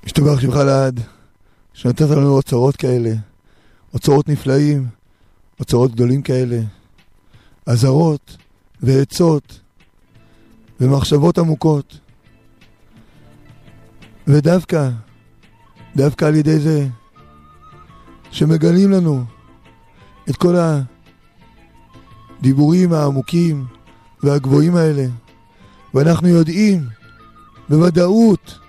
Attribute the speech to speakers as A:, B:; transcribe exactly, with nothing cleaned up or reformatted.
A: משתבח שמך לעד, שנתת לנו אוצרות כאלה, אוצרות נפלאים, אוצרות גדולים כאלה, עזרות ועצות ומחשבות עמוקות. ודווקא, דווקא על ידי זה שמגלים לנו את כל הדיבורים העמוקים והגבוהים האלה, ואנחנו יודעים בוודאות